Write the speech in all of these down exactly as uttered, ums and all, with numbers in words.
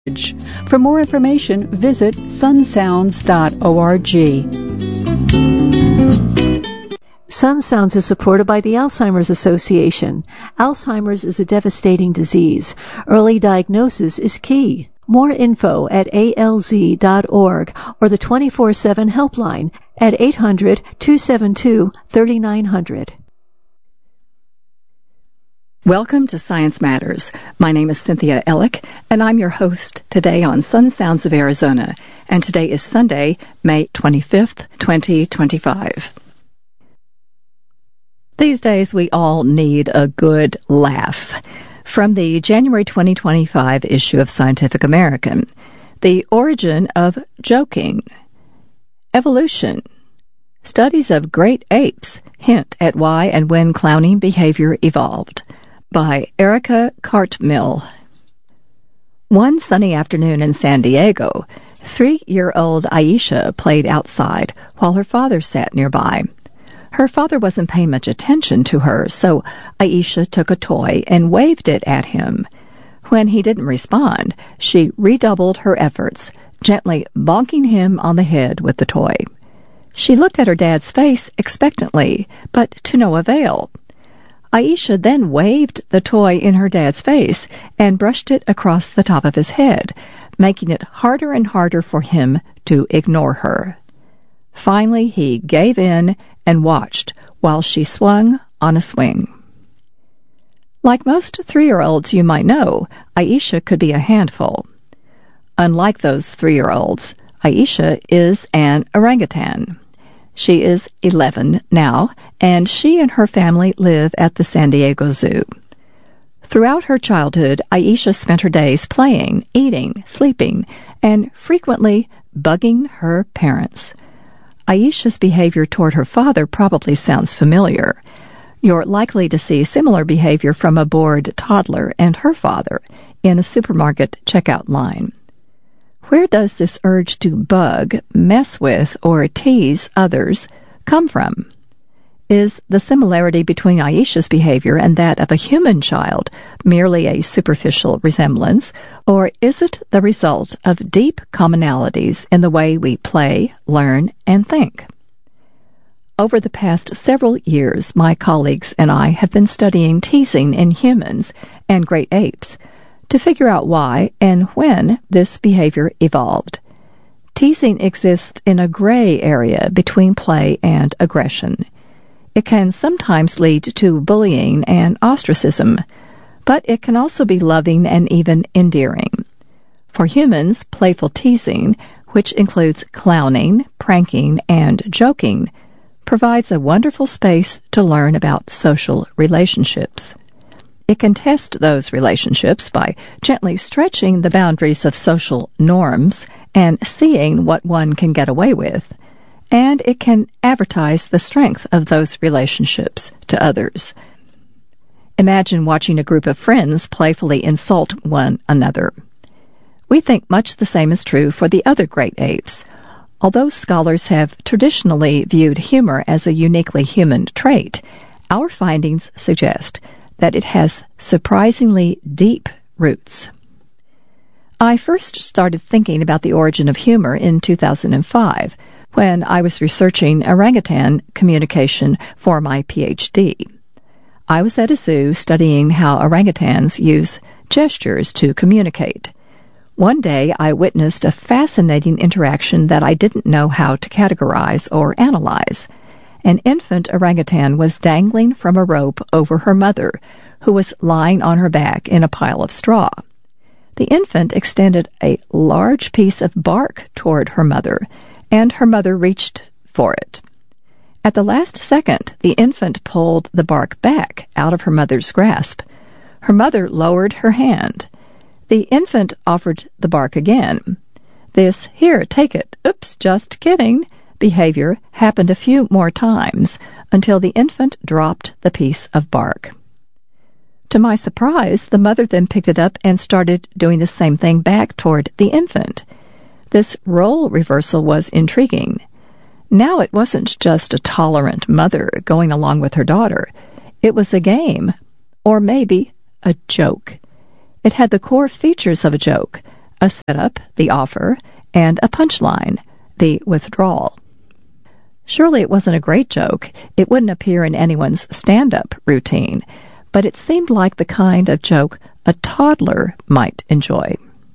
For more information, visit sun sounds dot org. Sun Sounds is supported by the Alzheimer's Association. Alzheimer's is a devastating disease. Early diagnosis is key. More info at A L Z dot org or the twenty-four seven helpline at eight hundred, two seven two, three nine zero zero. Welcome to Science Matters. My name is Cynthia Ellick, and I'm your host today on Sun Sounds of Arizona. And today is Sunday, May twenty-fifth, twenty twenty-five. These days, we all need a good laugh. From the January twenty twenty-five issue of Scientific American, the origin of joking, evolution, studies of great apes hint at why and when clowning behavior evolved, by Erica Cartmill. One sunny afternoon in San Diego, three-year-old Aisha played outside while her father sat nearby. Her father wasn't paying much attention to her, so Aisha took a toy and waved it at him. When he didn't respond, she redoubled her efforts, gently bonking him on the head with the toy. She looked at her dad's face expectantly, but to no avail. Aisha then waved the toy in her dad's face and brushed it across the top of his head, making it harder and harder for him to ignore her. Finally, he gave in and watched while she swung on a swing. Like most three-year-olds you might know, Aisha could be a handful. Unlike those three-year-olds, Aisha is an orangutan. She is eleven now, and she and her family live at the San Diego Zoo. Throughout her childhood, Aisha spent her days playing, eating, sleeping, and frequently bugging her parents. Aisha's behavior toward her father probably sounds familiar. You're likely to see similar behavior from a bored toddler and her father in a supermarket checkout line. Where does this urge to bug, mess with, or tease others come from? Is the similarity between Aisha's behavior and that of a human child merely a superficial resemblance, or is it the result of deep commonalities in the way we play, learn, and think? Over the past several years, my colleagues and I have been studying teasing in humans and great apes to figure out why and when this behavior evolved. Teasing exists in a gray area between play and aggression. It can sometimes lead to bullying and ostracism, but it can also be loving and even endearing. For humans, playful teasing, which includes clowning, pranking, and joking, provides a wonderful space to learn about social relationships. It can test those relationships by gently stretching the boundaries of social norms and seeing what one can get away with. And it can advertise the strength of those relationships to others. Imagine watching a group of friends playfully insult one another. We think much the same is true for the other great apes. Although scholars have traditionally viewed humor as a uniquely human trait, our findings suggest that it has surprisingly deep roots. I first started thinking about the origin of humor in two thousand five, when I was researching orangutan communication for my P H D. I was at a zoo studying how orangutans use gestures to communicate. One day I witnessed a fascinating interaction that I didn't know how to categorize or analyze. An infant orangutan was dangling from a rope over her mother, who was lying on her back in a pile of straw. The infant extended a large piece of bark toward her mother, and her mother reached for it. At the last second, the infant pulled the bark back out of her mother's grasp. Her mother lowered her hand. The infant offered the bark again. This, "Here, take it, oops, just kidding," behavior happened a few more times until the infant dropped the piece of bark. To my surprise, the mother then picked it up and started doing the same thing back toward the infant. This role reversal was intriguing. Now it wasn't just a tolerant mother going along with her daughter. It was a game, or maybe a joke. It had the core features of a joke, a setup, the offer, and a punchline, the withdrawal. Surely it wasn't a great joke. It wouldn't appear in anyone's stand-up routine, but it seemed like the kind of joke a toddler might enjoy.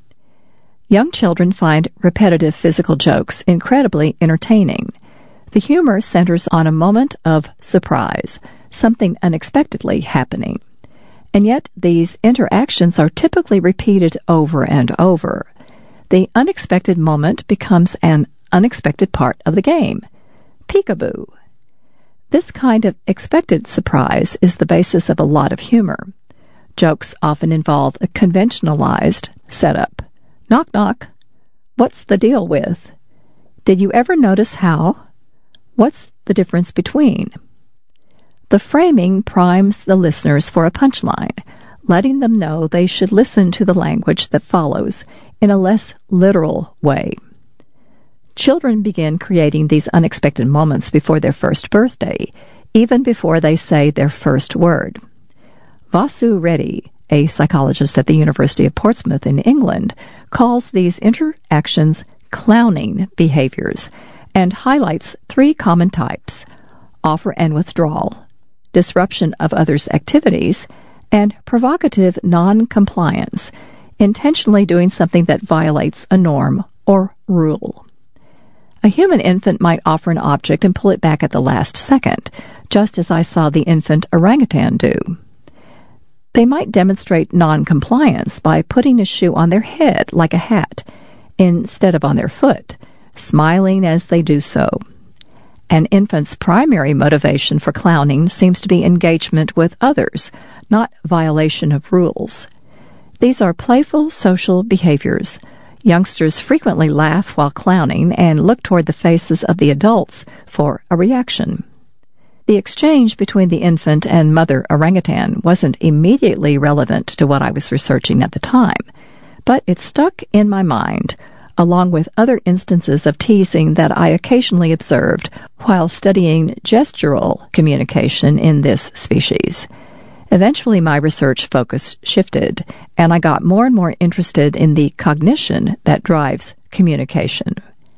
Young children find repetitive physical jokes incredibly entertaining. The humor centers on a moment of surprise, something unexpectedly happening. And yet these interactions are typically repeated over and over. The unexpected moment becomes an unexpected part of the game. Peekaboo. This kind of expected surprise is the basis of a lot of humor. Jokes often involve a conventionalized setup. Knock, knock. What's the deal with? Did you ever notice how? What's the difference between? The framing primes the listeners for a punchline, letting them know they should listen to the language that follows in a less literal way. Children begin creating these unexpected moments before their first birthday, even before they say their first word. Vasu Reddy, a psychologist at the University of Portsmouth in England, calls these interactions clowning behaviors and highlights three common types: offer and withdrawal, disruption of others' activities, and provocative non-compliance, intentionally doing something that violates a norm or rule. A human infant might offer an object and pull it back at the last second, just as I saw the infant orangutan do. They might demonstrate non-compliance by putting a shoe on their head like a hat instead of on their foot, smiling as they do so. An infant's primary motivation for clowning seems to be engagement with others, not violation of rules. These are playful social behaviors. Youngsters frequently laugh while clowning and look toward the faces of the adults for a reaction. The exchange between the infant and mother orangutan wasn't immediately relevant to what I was researching at the time, but it stuck in my mind, along with other instances of teasing that I occasionally observed while studying gestural communication in this species. Eventually, my research focus shifted, and I got more and more interested in the cognition that drives communication.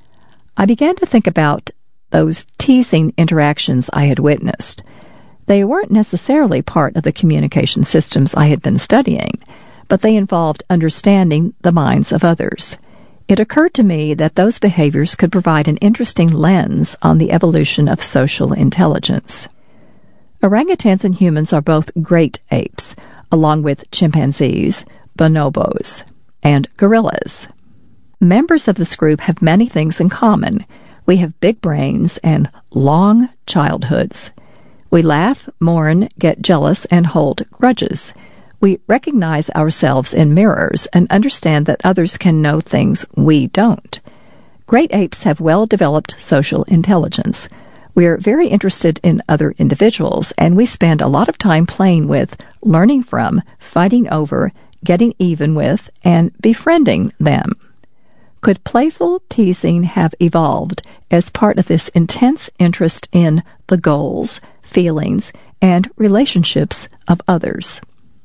I began to think about those teasing interactions I had witnessed. They weren't necessarily part of the communication systems I had been studying, but they involved understanding the minds of others. It occurred to me that those behaviors could provide an interesting lens on the evolution of social intelligence. Orangutans and humans are both great apes, along with chimpanzees, bonobos, and gorillas. Members of this group have many things in common. We have big brains and long childhoods. We laugh, mourn, get jealous, and hold grudges. We recognize ourselves in mirrors and understand that others can know things we don't. Great apes have well-developed social intelligence. We are very interested in other individuals, and we spend a lot of time playing with, learning from, fighting over, getting even with, and befriending them. Could playful teasing have evolved as part of this intense interest in the goals, feelings, and relationships of others?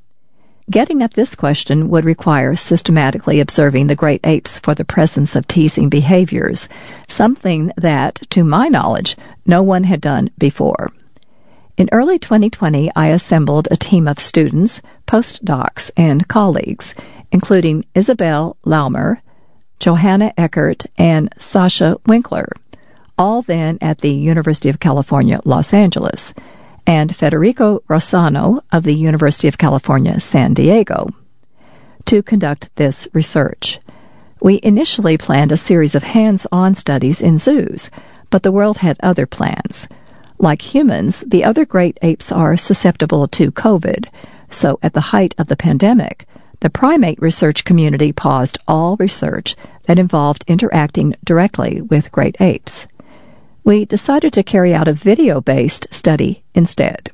Getting at this question would require systematically observing the great apes for the presence of teasing behaviors, something that, to my knowledge, no one had done before. In early twenty twenty, I assembled a team of students, postdocs, and colleagues, including Isabel Laumer, Johanna Eckert, and Sasha Winkler, all then at the University of California, Los Angeles, and Federico Rossano of the University of California, San Diego, to conduct this research. We initially planned a series of hands-on studies in zoos, but the world had other plans. Like humans, the other great apes are susceptible to COVID, so at the height of the pandemic, the primate research community paused all research that involved interacting directly with great apes. We decided to carry out a video-based study instead.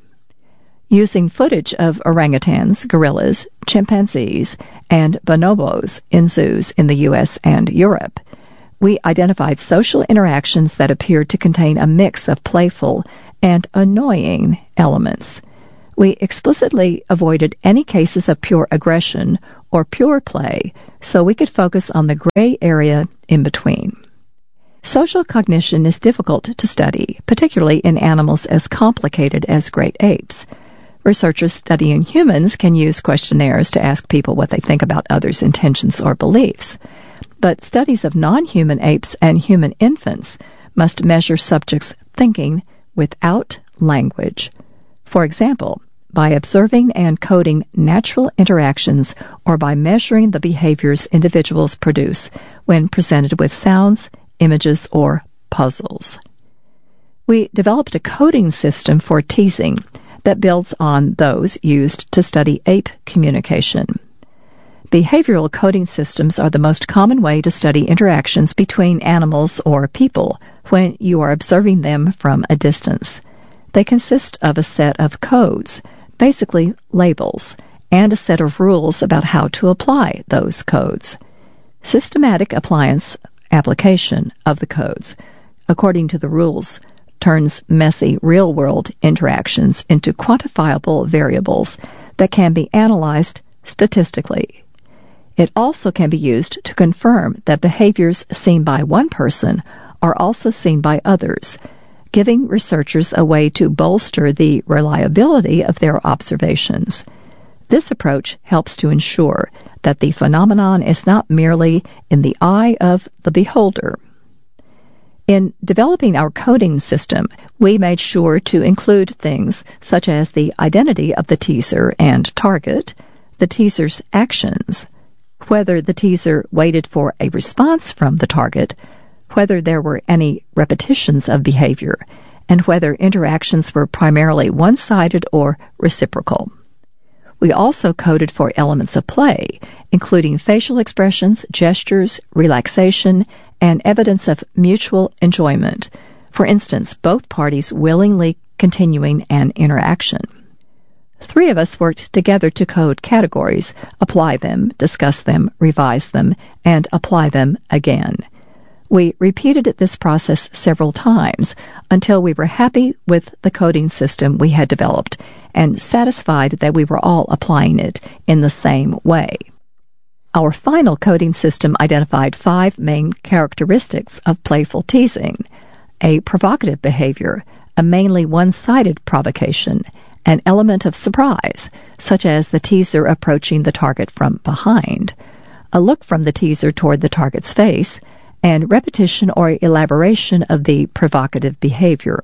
Using footage of orangutans, gorillas, chimpanzees, and bonobos in zoos in the U S and Europe, we identified social interactions that appeared to contain a mix of playful and annoying elements. We explicitly avoided any cases of pure aggression or pure play, so we could focus on the gray area in between. Social cognition is difficult to study, particularly in animals as complicated as great apes. Researchers studying humans can use questionnaires to ask people what they think about others' intentions or beliefs. But studies of non-human apes and human infants must measure subjects' thinking without language. For example, by observing and coding natural interactions or by measuring the behaviors individuals produce when presented with sounds, images, or puzzles. We developed a coding system for teasing that builds on those used to study ape communication. Behavioral coding systems are the most common way to study interactions between animals or people when you are observing them from a distance. They consist of a set of codes, basically labels, and a set of rules about how to apply those codes. Systematic appliance application of the codes, according to the rules, turns messy real-world interactions into quantifiable variables that can be analyzed statistically. It also can be used to confirm that behaviors seen by one person are also seen by others, giving researchers a way to bolster the reliability of their observations. This approach helps to ensure that the phenomenon is not merely in the eye of the beholder. In developing our coding system, we made sure to include things such as the identity of the teaser and target, the teaser's actions, whether the teaser waited for a response from the target, whether there were any repetitions of behavior, and whether interactions were primarily one-sided or reciprocal. We also coded for elements of play, including facial expressions, gestures, relaxation, and evidence of mutual enjoyment. For instance, both parties willingly continuing an interaction. Three of us worked together to code categories, apply them, discuss them, revise them, and apply them again. We repeated this process several times until we were happy with the coding system we had developed and satisfied that we were all applying it in the same way. Our final coding system identified five main characteristics of playful teasing: a provocative behavior, a mainly one-sided provocation, an element of surprise, such as the teaser approaching the target from behind, a look from the teaser toward the target's face, and repetition or elaboration of the provocative behavior.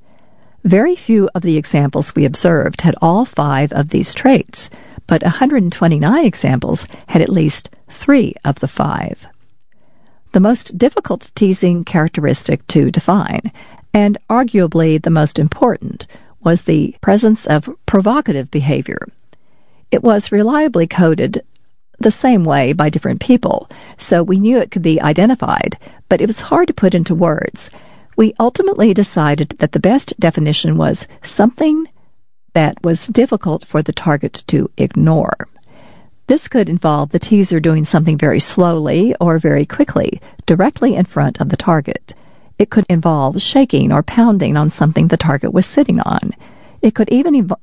Very few of the examples we observed had all five of these traits, but one hundred twenty-nine examples had at least three of the five. The most difficult teasing characteristic to define, and arguably the most important, was the presence of provocative behavior. It was reliably coded the same way by different people, so we knew it could be identified, but it was hard to put into words. We ultimately decided that the best definition was something that was difficult for the target to ignore. This could involve the teaser doing something very slowly or very quickly, directly in front of the target. It could involve shaking or pounding on something the target was sitting on. It could even involve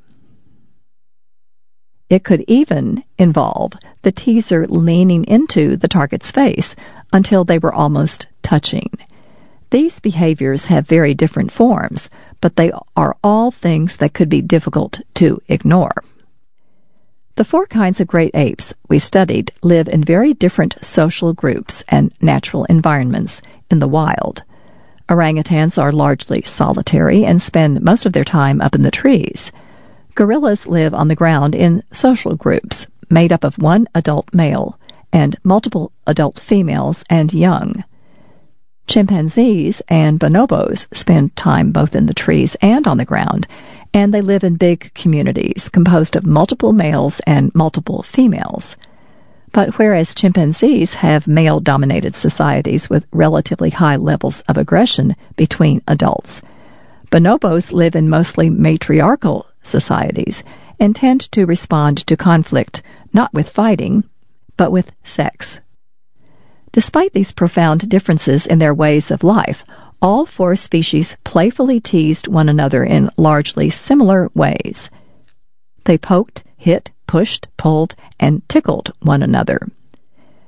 It could even involve the teaser leaning into the target's face until they were almost touching. These behaviors have very different forms, but they are all things that could be difficult to ignore. The four kinds of great apes we studied live in very different social groups and natural environments in the wild. Orangutans are largely solitary and spend most of their time up in the trees. Gorillas live on the ground in social groups made up of one adult male and multiple adult females and young. Chimpanzees and bonobos spend time both in the trees and on the ground, and they live in big communities composed of multiple males and multiple females. But whereas chimpanzees have male-dominated societies with relatively high levels of aggression between adults, bonobos live in mostly matriarchal societies and tend to respond to conflict not with fighting, but with sex. Despite these profound differences in their ways of life, all four species playfully teased one another in largely similar ways. They poked, hit, pushed, pulled, and tickled one another.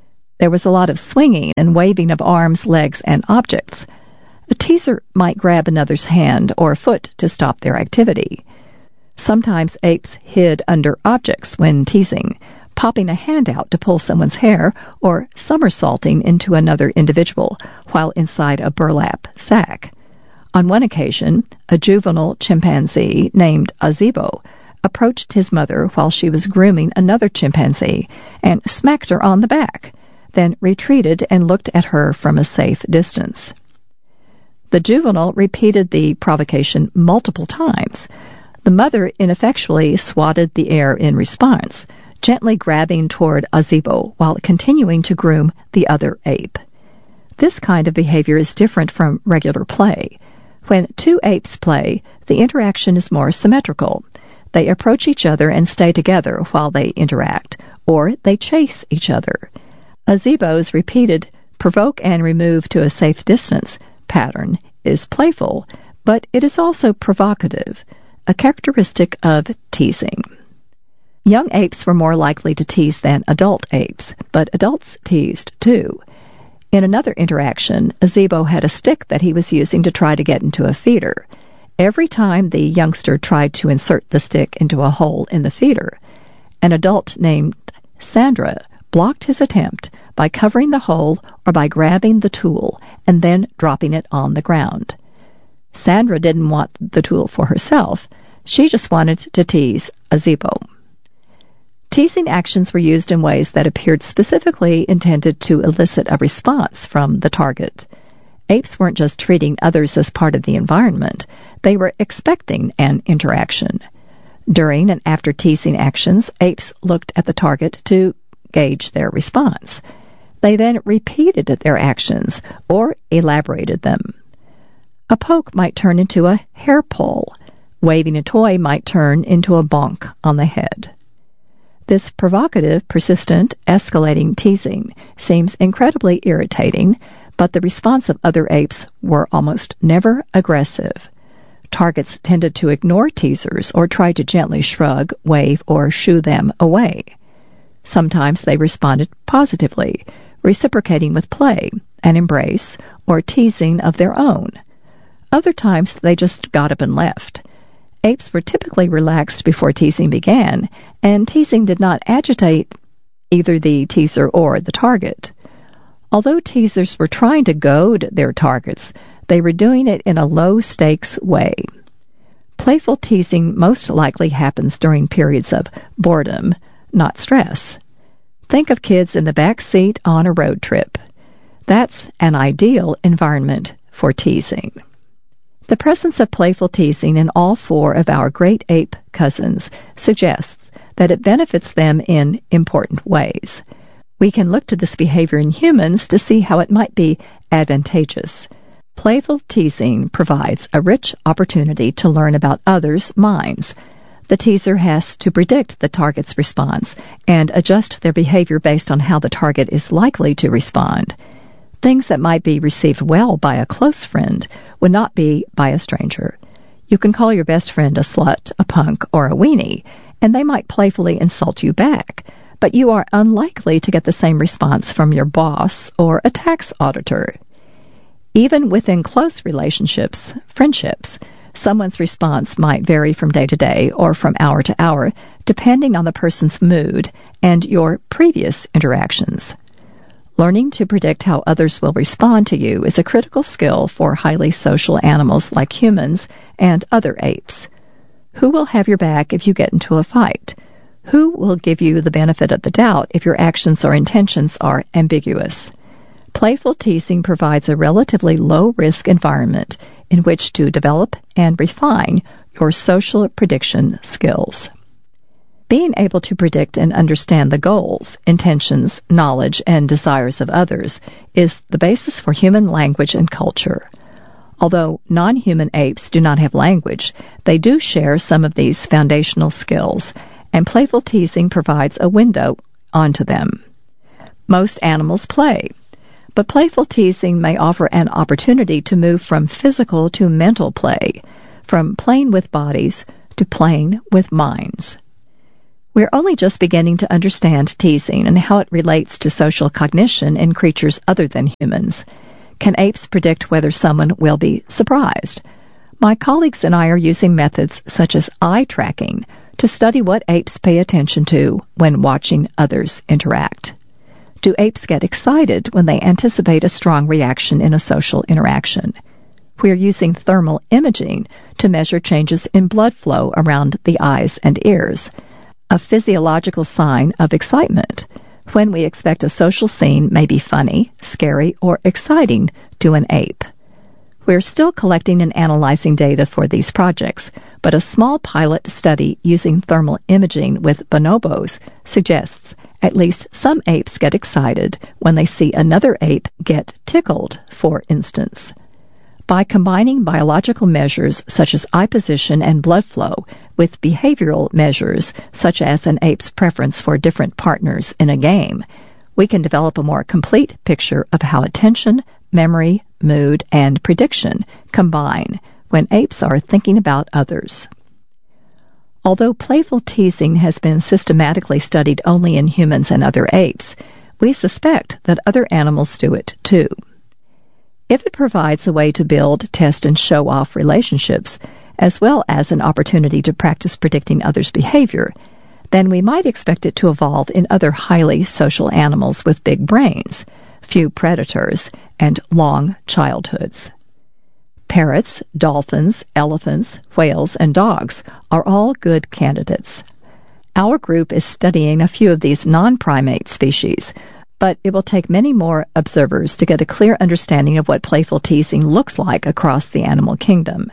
There was a lot of swinging and waving of arms, legs, and objects. A teaser might grab another's hand or foot to stop their activity. Sometimes apes hid under objects when teasing, popping a hand out to pull someone's hair or somersaulting into another individual while inside a burlap sack. On one occasion, a juvenile chimpanzee named Azibo approached his mother while she was grooming another chimpanzee and smacked her on the back, then retreated and looked at her from a safe distance. The juvenile repeated the provocation multiple times. The mother ineffectually swatted the air in response, gently grabbing toward Azibo while continuing to groom the other ape. This kind of behavior is different from regular play. When two apes play, the interaction is more symmetrical. They approach each other and stay together while they interact, or they chase each other. Azibo's repeated provoke and remove to a safe distance pattern is playful, but it is also provocative, a characteristic of teasing. Young apes were more likely to tease than adult apes, but adults teased too. In another interaction, Azibo had a stick that he was using to try to get into a feeder. Every time the youngster tried to insert the stick into a hole in the feeder, an adult named Sandra blocked his attempt by covering the hole or by grabbing the tool and then dropping it on the ground. Sandra didn't want the tool for herself. She just wanted to tease Azibo. Teasing actions were used in ways that appeared specifically intended to elicit a response from the target. Apes weren't just treating others as part of the environment. They were expecting an interaction. During and after teasing actions, apes looked at the target to gauge their response. They then repeated their actions or elaborated them. A poke might turn into a hair pull. Waving a toy might turn into a bonk on the head. This provocative, persistent, escalating teasing seems incredibly irritating, but the response of other apes were almost never aggressive. Targets tended to ignore teasers or try to gently shrug, wave, or shoo them away. Sometimes they responded positively, reciprocating with play, an embrace, or teasing of their own. Other times they just got up and left. Apes were typically relaxed before teasing began, and teasing did not agitate either the teaser or the target. Although teasers were trying to goad their targets, they were doing it in a low-stakes way. Playful teasing most likely happens during periods of boredom, not stress. Think of kids in the back seat on a road trip. That's an ideal environment for teasing. The presence of playful teasing in all four of our great ape cousins suggests that it benefits them in important ways. We can look to this behavior in humans to see how it might be advantageous. Playful teasing provides a rich opportunity to learn about others' minds. The teaser has to predict the target's response and adjust their behavior based on how the target is likely to respond. Things that might be received well by a close friend would not be by a stranger. You can call your best friend a slut, a punk, or a weenie, and they might playfully insult you back, but you are unlikely to get the same response from your boss or a tax auditor. Even within close relationships, friendships, someone's response might vary from day to day or from hour to hour, depending on the person's mood and your previous interactions. Learning to predict how others will respond to you is a critical skill for highly social animals like humans and other apes. Who will have your back if you get into a fight? Who will give you the benefit of the doubt if your actions or intentions are ambiguous? Playful teasing provides a relatively low-risk environment in which to develop and refine your social prediction skills. Being able to predict and understand the goals, intentions, knowledge, and desires of others is the basis for human language and culture. Although non-human apes do not have language, they do share some of these foundational skills, and playful teasing provides a window onto them. Most animals play, but playful teasing may offer an opportunity to move from physical to mental play, from playing with bodies to playing with minds. We're only just beginning to understand teasing and how it relates to social cognition in creatures other than humans. Can apes predict whether someone will be surprised? My colleagues and I are using methods such as eye tracking to study what apes pay attention to when watching others interact. Do apes get excited when they anticipate a strong reaction in a social interaction? We're using thermal imaging to measure changes in blood flow around the eyes and ears, a physiological sign of excitement. When we expect a social scene may be funny, scary, or exciting to an ape. We're still collecting and analyzing data for these projects, but a small pilot study using thermal imaging with bonobos suggests at least some apes get excited when they see another ape get tickled, for instance. By combining biological measures such as eye position and blood flow with behavioral measures such as an ape's preference for different partners in a game, we can develop a more complete picture of how attention, memory, mood, and prediction combine when apes are thinking about others. Although playful teasing has been systematically studied only in humans and other apes, we suspect that other animals do it too. If it provides a way to build, test, and show off relationships, as well as an opportunity to practice predicting others' behavior, then we might expect it to evolve in other highly social animals with big brains, few predators, and long childhoods. Parrots, dolphins, elephants, whales, and dogs are all good candidates. Our group is studying a few of these non-primate species, but it will take many more observers to get a clear understanding of what playful teasing looks like across the animal kingdom.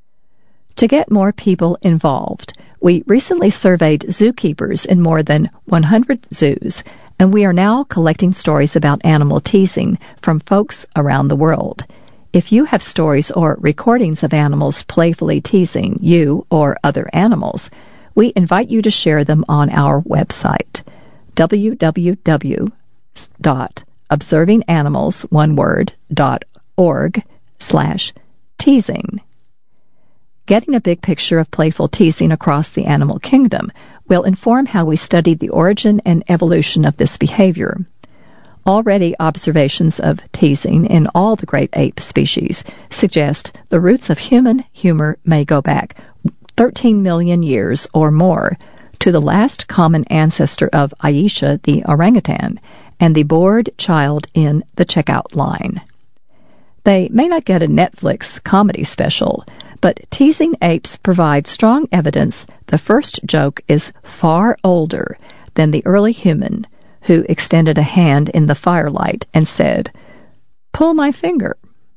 To get more people involved, we recently surveyed zookeepers in more than one hundred zoos, and we are now collecting stories about animal teasing from folks around the world. If you have stories or recordings of animals playfully teasing you or other animals, we invite you to share them on our website, w w w dot observing animals one word dot org slash teasing. Getting a big picture of playful teasing across the animal kingdom will inform how we study the origin and evolution of this behavior. Already observations of teasing in all the great ape species suggest the roots of human humor may go back thirteen million years or more to the last common ancestor of Aisha the orangutan and the bored child in the checkout line. They may not get a Netflix comedy special, but teasing apes provide strong evidence the first joke is far older than the early human who extended a hand in the firelight and said, "Pull my finger."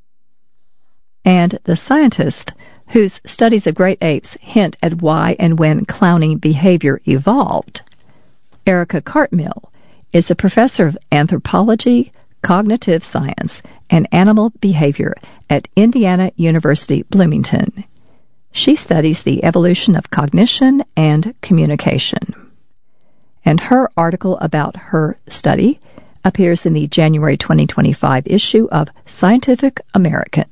And the scientist whose studies of great apes hint at why and when clowning behavior evolved, Erica Cartmill, is a professor of anthropology, cognitive science, and animal behavior at Indiana University Bloomington. She studies the evolution of cognition and communication. And her article about her study appears in the January twenty twenty-five issue of Scientific American.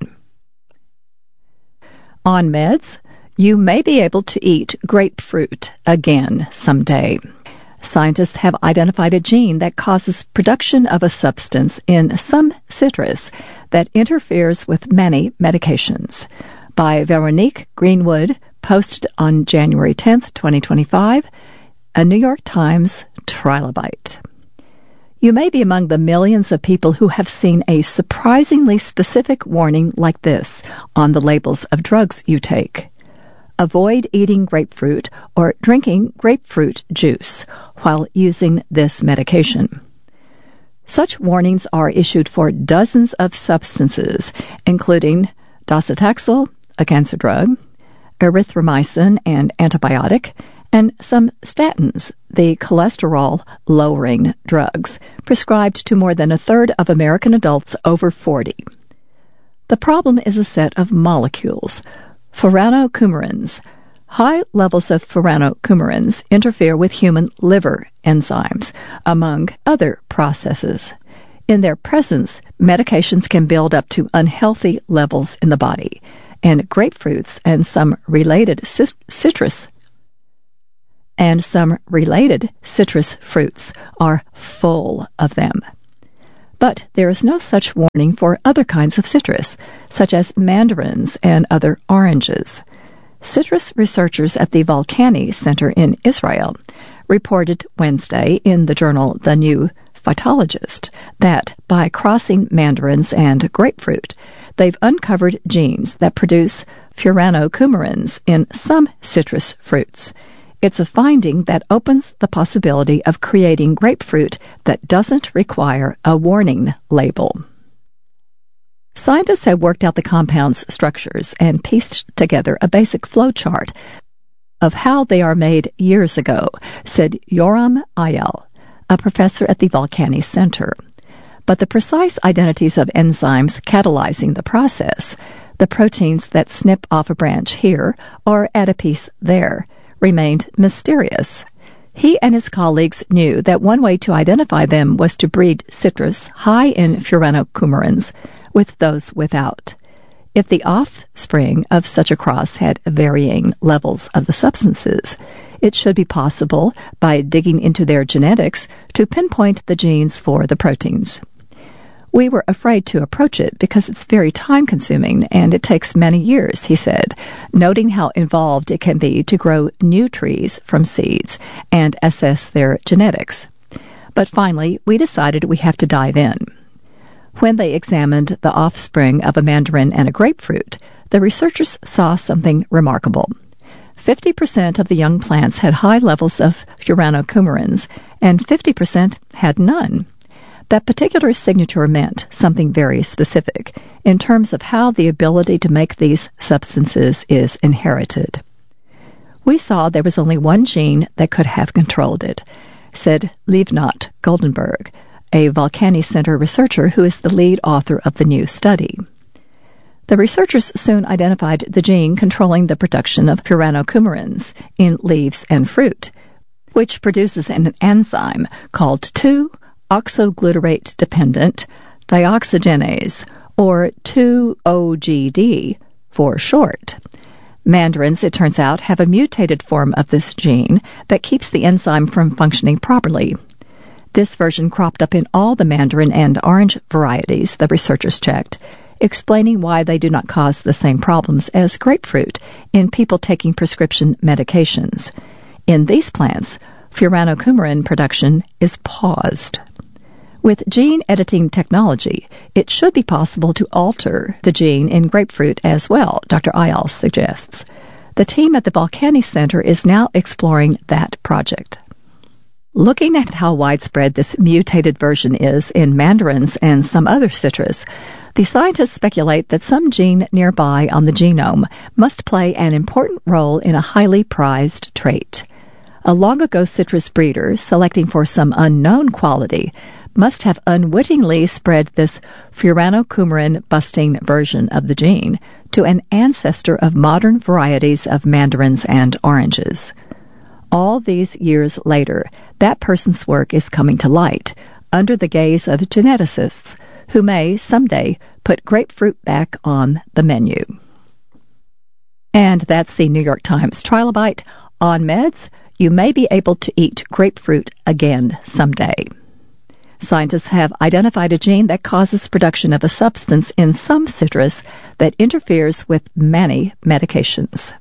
On meds, you may be able to eat grapefruit again someday. Scientists have identified a gene that causes production of a substance in some citrus that interferes with many medications. By Veronique Greenwood, posted on January tenth, twenty twenty-five, a New York Times trilobite. You may be among the millions of people who have seen a surprisingly specific warning like this on the labels of drugs you take. Avoid eating grapefruit or drinking grapefruit juice while using this medication. Such warnings are issued for dozens of substances, including docetaxel, a cancer drug, erythromycin, an antibiotic, and some statins, the cholesterol-lowering drugs, prescribed to more than a third of American adults over forty. The problem is a set of molecules, furanocoumarins. High levels of furanocoumarins interfere with human liver enzymes, among other processes. In their presence, medications can build up to unhealthy levels in the body, and grapefruits and some related citrus and some related citrus fruits are full of them. But there is no such warning for other kinds of citrus, such as mandarins and other oranges. Citrus researchers at the Volcani Center in Israel reported Wednesday in the journal The New Phytologist that by crossing mandarins and grapefruit, they've uncovered genes that produce furanocoumarins in some citrus fruits. It's a finding that opens the possibility of creating grapefruit that doesn't require a warning label. Scientists have worked out the compound's structures and pieced together a basic flow chart of how they are made years ago, said Yoram Ayal, a professor at the Volcani Center. But the precise identities of enzymes catalyzing the process, the proteins that snip off a branch here or add a piece there, remained mysterious. He and his colleagues knew that one way to identify them was to breed citrus high in furanocoumarins with those without. If the offspring of such a cross had varying levels of the substances, it should be possible, by digging into their genetics, to pinpoint the genes for the proteins. We were afraid to approach it because it's very time-consuming and it takes many years, he said, noting how involved it can be to grow new trees from seeds and assess their genetics. But finally, we decided we have to dive in. When they examined the offspring of a mandarin and a grapefruit, the researchers saw something remarkable. fifty percent of the young plants had high levels of furanocoumarins, and fifty percent had none. That particular signature meant something very specific in terms of how the ability to make these substances is inherited. We saw there was only one gene that could have controlled it, said Livnat Goldenberg, a Volcani Center researcher who is the lead author of the new study. The researchers soon identified the gene controlling the production of furanocoumarins in leaves and fruit, which produces an enzyme called two oxoglutarate-dependent dioxygenase, or two O G D for short. Mandarins, it turns out, have a mutated form of this gene that keeps the enzyme from functioning properly. This version cropped up in all the mandarin and orange varieties the researchers checked, explaining why they do not cause the same problems as grapefruit in people taking prescription medications. In these plants, furanocoumarin production is paused. With gene editing technology, it should be possible to alter the gene in grapefruit as well, Doctor Ayal suggests. The team at the Volcani Center is now exploring that project. Looking at how widespread this mutated version is in mandarins and some other citrus, the scientists speculate that some gene nearby on the genome must play an important role in a highly prized trait. A long-ago citrus breeder, selecting for some unknown quality, must have unwittingly spread this furanocoumarin-busting version of the gene to an ancestor of modern varieties of mandarins and oranges. All these years later, that person's work is coming to light under the gaze of geneticists who may someday put grapefruit back on the menu. And that's the New York Times Trilobite. On meds, you may be able to eat grapefruit again someday. Scientists have identified a gene that causes production of a substance in some citrus that interferes with many medications.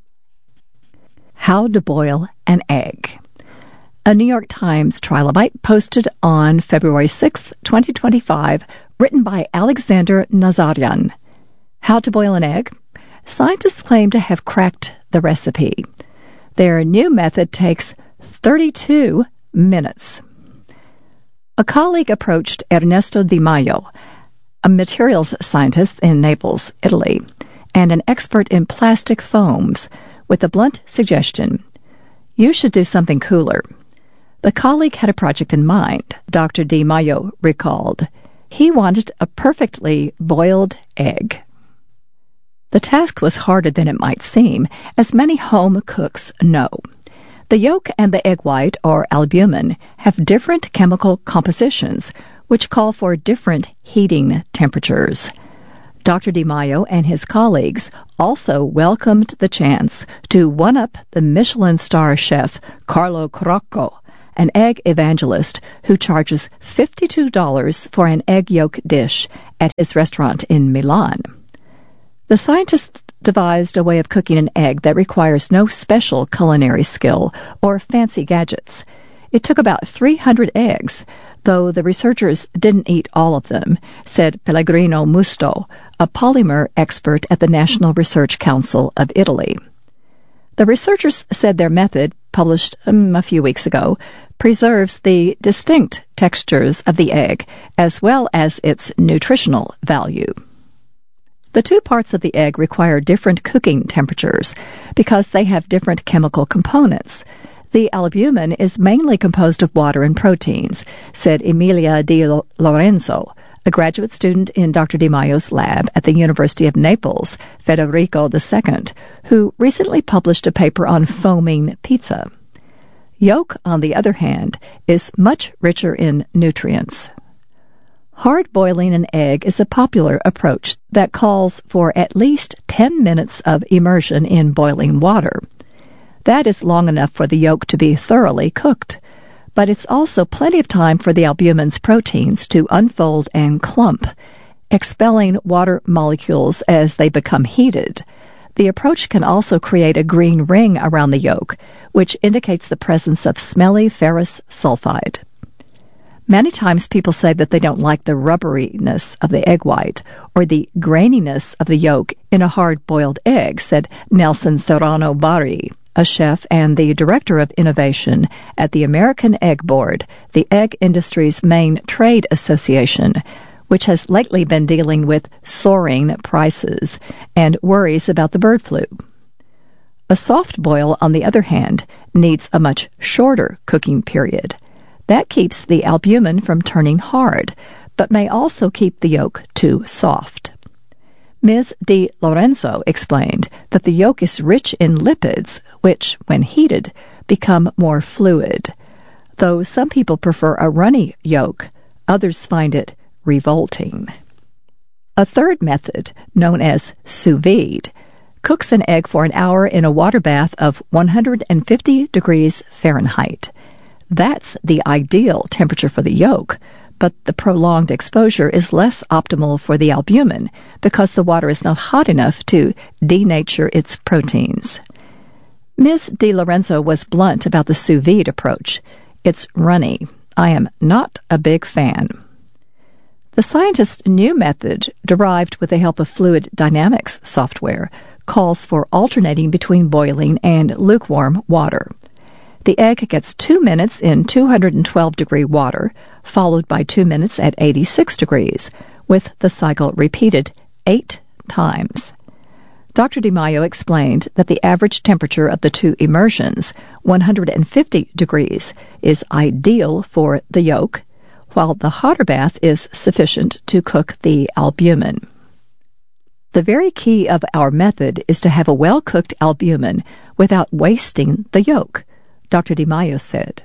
How to boil an egg. A New York Times Trilobite posted on February sixth, twenty twenty-five, written by Alexander Nazarian. How to boil an egg? Scientists claim to have cracked the recipe. Their new method takes thirty-two minutes. A colleague approached Ernesto Di Maio, a materials scientist in Naples, Italy, and an expert in plastic foams, with a blunt suggestion: you should do something cooler. The colleague had a project in mind, Doctor Di Maio recalled. He wanted a perfectly boiled egg. The task was harder than it might seem, as many home cooks know. The yolk and the egg white, or albumin, have different chemical compositions, which call for different heating temperatures. Doctor DiMaio and his colleagues also welcomed the chance to one-up the Michelin star chef Carlo Crocco, an egg evangelist who charges fifty-two dollars for an egg yolk dish at his restaurant in Milan. The scientists devised a way of cooking an egg that requires no special culinary skill or fancy gadgets. It took about three hundred eggs, though the researchers didn't eat all of them, said Pellegrino Musto, a polymer expert at the National Research Council of Italy. The researchers said their method, published um, a few weeks ago, preserves the distinct textures of the egg as well as its nutritional value. The two parts of the egg require different cooking temperatures because they have different chemical components. The albumin is mainly composed of water and proteins, said Emilia Di Lorenzo, a graduate student in Doctor DiMaio's lab at the University of Naples, Federico the Second, who recently published a paper on foaming pizza. Yolk, on the other hand, is much richer in nutrients. Hard boiling an egg is a popular approach that calls for at least ten minutes of immersion in boiling water. That is long enough for the yolk to be thoroughly cooked, but it's also plenty of time for the albumin's proteins to unfold and clump, expelling water molecules as they become heated. The approach can also create a green ring around the yolk, which indicates the presence of smelly ferrous sulfide. Many times people say that they don't like the rubberiness of the egg white or the graininess of the yolk in a hard-boiled egg, said Nelson Serrano Bari, a chef and the director of innovation at the American Egg Board, the egg industry's main trade association, which has lately been dealing with soaring prices and worries about the bird flu. A soft boil, on the other hand, needs a much shorter cooking period. That keeps the albumin from turning hard, but may also keep the yolk too soft. Miz Di Lorenzo explained that the yolk is rich in lipids, which, when heated, become more fluid. Though some people prefer a runny yolk, others find it revolting. A third method, known as sous vide, cooks an egg for an hour in a water bath of one hundred fifty degrees Fahrenheit. That's the ideal temperature for the yolk, but the prolonged exposure is less optimal for the albumin because the water is not hot enough to denature its proteins. Miz Di Lorenzo was blunt about the sous vide approach. It's runny. I am not a big fan. The scientists' new method, derived with the help of fluid dynamics software, calls for alternating between boiling and lukewarm water. The egg gets two minutes in two hundred twelve degree water, followed by two minutes at eighty-six degrees, with the cycle repeated eight times. Doctor DiMaio explained that the average temperature of the two immersions, one hundred fifty degrees, is ideal for the yolk, while the hotter bath is sufficient to cook the albumin. The very key of our method is to have a well-cooked albumin without wasting the yolk, Doctor DiMaio said.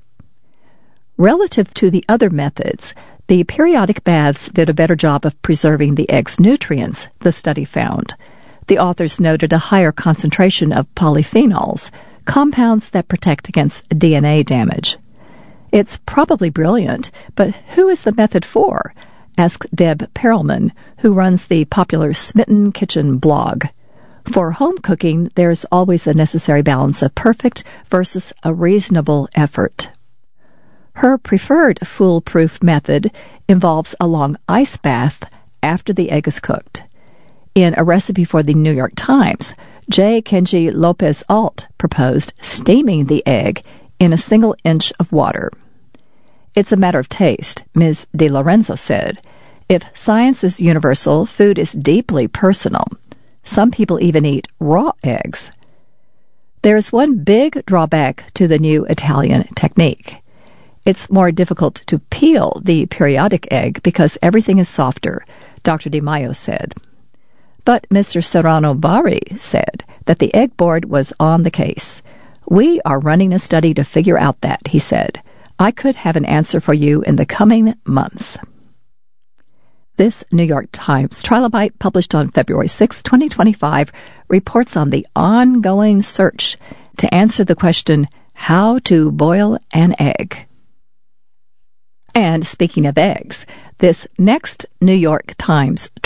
Relative to the other methods, the periodic baths did a better job of preserving the egg's nutrients, the study found. The authors noted a higher concentration of polyphenols, compounds that protect against D N A damage. It's probably brilliant, but who is the method for? Asked Deb Perelman, who runs the popular Smitten Kitchen blog. For home cooking, there's always a necessary balance of perfect versus a reasonable effort. Her preferred foolproof method involves a long ice bath after the egg is cooked. In a recipe for the New York Times, J. Kenji Lopez Alt proposed steaming the egg in a single inch of water. It's a matter of taste, Miz Di Lorenzo said. If science is universal, food is deeply personal. Some people even eat raw eggs. There is one big drawback to the new Italian technique. It's more difficult to peel the periodic egg because everything is softer, Doctor DiMaio said. But Mister Serrano Bari said that the egg board was on the case. We are running a study to figure out that, he said. I could have an answer for you in the coming months. This New York Times trilobite, published on February sixth, twenty twenty-five, reports on the ongoing search to answer the question, how to boil an egg. And speaking of eggs, this next New York Times